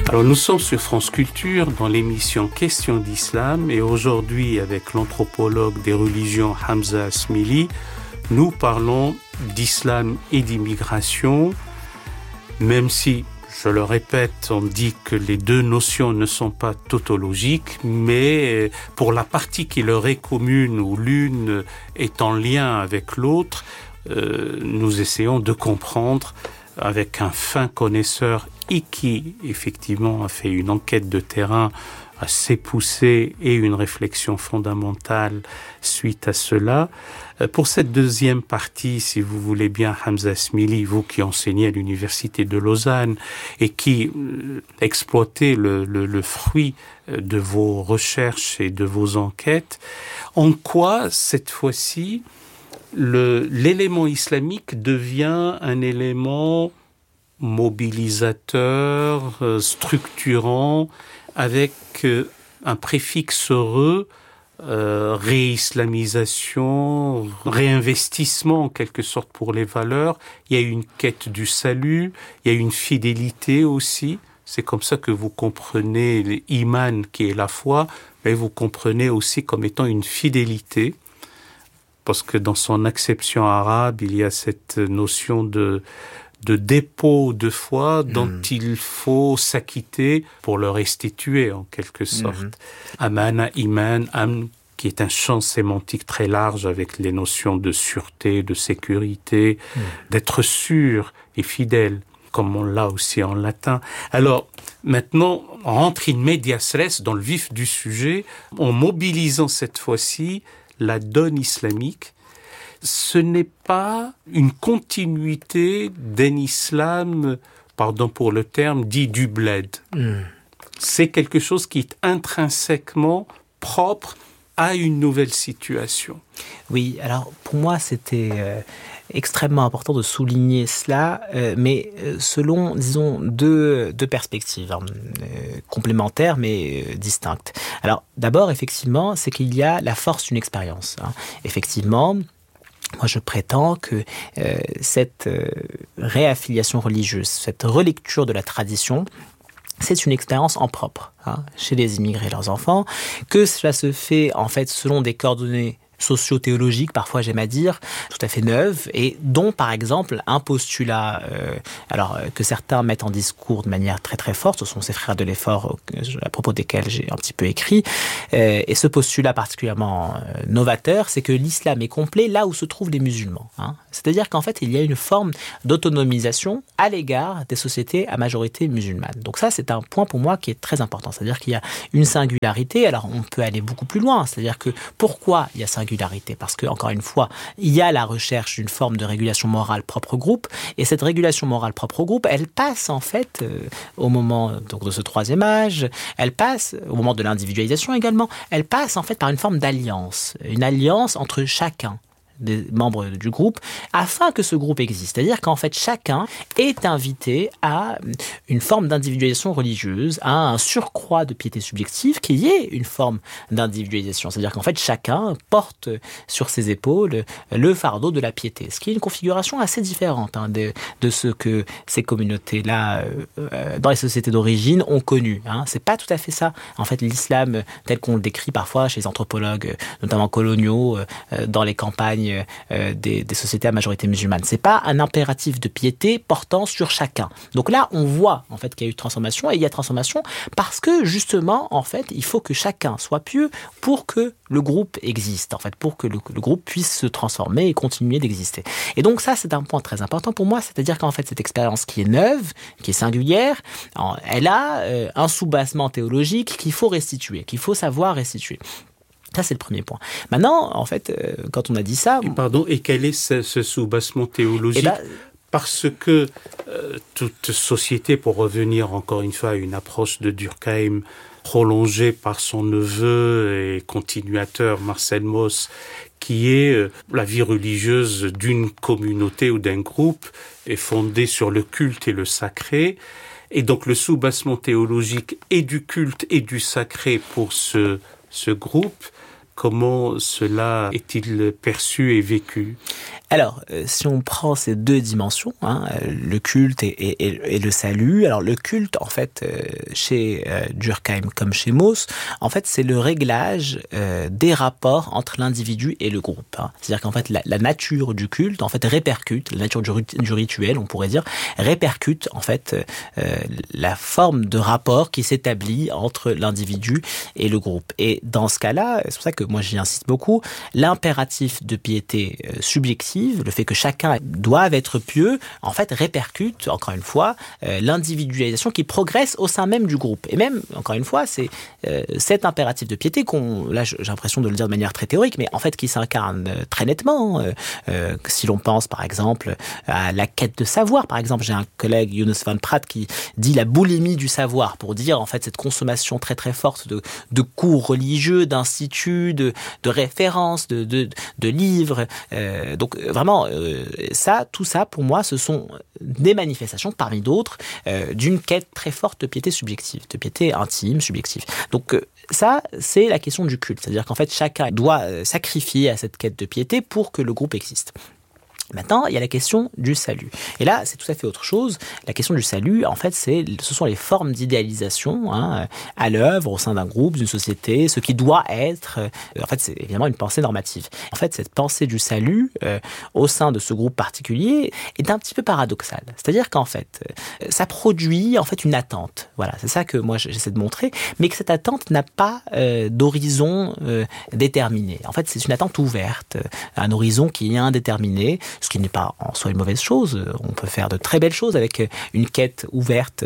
Alors nous sommes sur France Culture dans l'émission Questions d'Islam et aujourd'hui avec l'anthropologue des religions Hamza Asmili, nous parlons d'islam et d'immigration, même si, je le répète, on dit que les deux notions ne sont pas tautologiques, mais pour la partie qui leur est commune ou l'une est en lien avec l'autre, nous essayons de comprendre avec un fin connaisseur et qui, effectivement, a fait une enquête de terrain assez poussée et une réflexion fondamentale suite à cela. Pour cette deuxième partie, si vous voulez bien, Hamza Asmili, vous qui enseignez à l'Université de Lausanne et qui exploitez le fruit de vos recherches et de vos enquêtes, en quoi, cette fois-ci, l'élément islamique devient un élément mobilisateur, structurant, avec un préfixe heureux, réislamisation, réinvestissement en quelque sorte pour les valeurs. Il y a une quête du salut, il y a une fidélité aussi. C'est comme ça que vous comprenez l'iman qui est la foi, mais vous comprenez aussi comme étant une fidélité. Parce que dans son acception arabe, il y a cette notion de dépôt de foi dont il faut s'acquitter pour le restituer en quelque sorte. Amana, iman, amn, qui est un champ sémantique très large avec les notions de sûreté, de sécurité, d'être sûr et fidèle, comme on l'a aussi en latin. Alors, maintenant, on rentre in medias res dans le vif du sujet, en mobilisant cette fois-ci la donne islamique. Ce n'est pas une continuité d'un islam, pardon pour le terme, dit du bled. C'est quelque chose qui est intrinsèquement propre à une nouvelle situation. Oui, alors pour moi c'était extrêmement important de souligner cela, mais selon, disons, deux perspectives complémentaires mais distinctes. Alors d'abord, effectivement, c'est qu'il y a la force d'une expérience. Effectivement, moi, je prétends que cette réaffiliation religieuse, cette relecture de la tradition, c'est une expérience en propre chez les immigrés et leurs enfants, que cela se fait en fait selon des coordonnées socio-théologiques, parfois j'aime à dire, tout à fait neuves, et dont par exemple un postulat que certains mettent en discours de manière très très forte, ce sont ces frères de l'effort à propos desquels j'ai un petit peu écrit, et ce postulat particulièrement novateur, c'est que l'islam est complet là où se trouvent les musulmans. C'est-à-dire qu'en fait il y a une forme d'autonomisation à l'égard des sociétés à majorité musulmane. Donc ça c'est un point pour moi qui est très important, c'est-à-dire qu'il y a une singularité, alors on peut aller beaucoup plus loin, c'est-à-dire que pourquoi il y a singularité ? Parce que, encore une fois, il y a la recherche d'une forme de régulation morale propre au groupe, et cette régulation morale propre au groupe, elle passe en fait au moment donc, de ce troisième âge, elle passe au moment de l'individualisation également, elle passe en fait par une forme d'alliance, une alliance entre chacun des membres du groupe, afin que ce groupe existe. C'est-à-dire qu'en fait, chacun est invité à une forme d'individualisation religieuse, à un surcroît de piété subjective qui est une forme d'individualisation. C'est-à-dire qu'en fait, chacun porte sur ses épaules le fardeau de la piété, ce qui est une configuration assez différente de ce que ces communautés-là, dans les sociétés d'origine, ont connu. C'est pas tout à fait ça. En fait, l'islam, tel qu'on le décrit parfois chez les anthropologues, notamment coloniaux, dans les campagnes des sociétés à majorité musulmane. C'est pas un impératif de piété portant sur chacun. Donc là, on voit en fait qu'il y a eu transformation, et il y a transformation parce que justement, en fait, il faut que chacun soit pieux pour que le groupe existe, en fait, pour que le groupe puisse se transformer et continuer d'exister. Et donc ça, c'est un point très important pour moi, c'est-à-dire qu'en fait, cette expérience qui est neuve, qui est singulière, elle a un soubassement théologique qu'il faut restituer, qu'il faut savoir restituer. Ça, c'est le premier point. Maintenant, en fait, quand on a dit ça... Et quel est ce soubassement théologique ? Parce que toute société, pour revenir encore une fois à une approche de Durkheim prolongée par son neveu et continuateur Marcel Mauss, qui est la vie religieuse d'une communauté ou d'un groupe, est fondée sur le culte et le sacré. Et donc le soubassement théologique et du culte et du sacré pour ce groupe, comment cela est-il perçu et vécu ? Alors, si on prend ces deux dimensions, le culte et le salut, alors le culte, en fait, chez Durkheim comme chez Mauss, en fait, c'est le réglage des rapports entre l'individu et le groupe. C'est-à-dire qu'en fait, la nature du culte, en fait, répercute, la nature du rituel, on pourrait dire, répercute, en fait, la forme de rapport qui s'établit entre l'individu et le groupe. Et dans ce cas-là, c'est pour ça que moi j'y insiste beaucoup, l'impératif de piété subjective, le fait que chacun doive être pieux, en fait, répercute, encore une fois, l'individualisation qui progresse au sein même du groupe. Et même, encore une fois, c'est cet impératif de piété là, j'ai l'impression de le dire de manière très théorique, mais en fait, qui s'incarne très nettement. Si l'on pense, par exemple, à la quête de savoir, par exemple, j'ai un collègue, Younes Van Praat, qui dit la boulimie du savoir, pour dire, en fait, cette consommation très, très forte de cours religieux, d'instituts, de références, de livres. Donc, vraiment, tout ça, pour moi, ce sont des manifestations, parmi d'autres, d'une quête très forte de piété subjective, de piété intime, subjective. Donc, ça, c'est la question du culte. C'est-à-dire qu'en fait, chacun doit sacrifier à cette quête de piété pour que le groupe existe. Maintenant, il y a la question du salut. Et là, c'est tout à fait autre chose. La question du salut, en fait, ce sont les formes d'idéalisation à l'œuvre au sein d'un groupe, d'une société, ce qui doit être. En fait, c'est évidemment une pensée normative. En fait, cette pensée du salut au sein de ce groupe particulier est un petit peu paradoxale. C'est-à-dire qu'en fait, ça produit en fait une attente. Voilà, c'est ça que moi j'essaie de montrer, mais que cette attente n'a pas d'horizon déterminé. En fait, c'est une attente ouverte, un horizon qui est indéterminé. Ce qui n'est pas en soi une mauvaise chose. On peut faire de très belles choses avec une quête ouverte.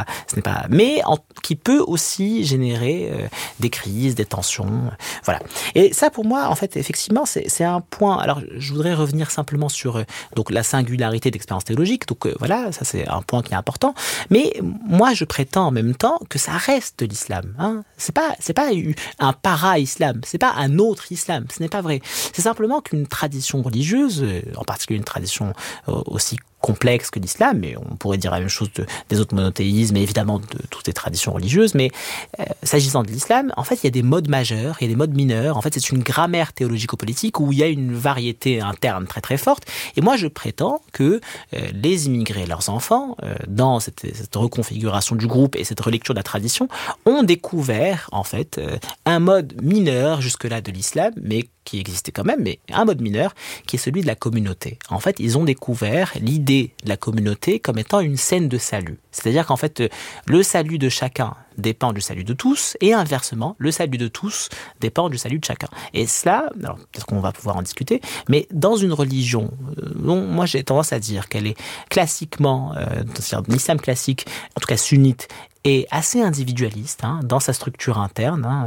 Mais qui peut aussi générer des crises, des tensions. Voilà. Et ça, pour moi, en fait, effectivement, c'est un point. Alors, je voudrais revenir simplement sur donc la singularité d'expérience théologique. Donc voilà, ça c'est un point qui est important. Mais moi, je prétends en même temps que ça reste de l'islam. C'est pas un para-islam. C'est pas un autre islam. Ce n'est pas vrai. C'est simplement qu'une tradition religieuse, en particulier une tradition aussi complexe que l'islam, mais on pourrait dire la même chose des autres monothéismes et évidemment de toutes les traditions religieuses, mais s'agissant de l'islam, en fait, il y a des modes majeurs, il y a des modes mineurs. En fait, c'est une grammaire théologico-politique où il y a une variété interne très très forte. Et moi, je prétends que les immigrés et leurs enfants, dans cette reconfiguration du groupe et cette relecture de la tradition, ont découvert, en fait, un mode mineur jusque-là de l'islam, mais qui existait quand même, mais un mode mineur, qui est celui de la communauté. En fait, ils ont découvert l'idée de la communauté comme étant une scène de salut. C'est-à-dire qu'en fait, le salut de chacun dépend du salut de tous, et inversement, le salut de tous dépend du salut de chacun. Et cela, alors peut-être qu'on va pouvoir en discuter, mais dans une religion dont moi j'ai tendance à dire qu'elle est classiquement, c'est-à-dire l'islam classique, en tout cas sunnite, est assez individualiste dans sa structure interne.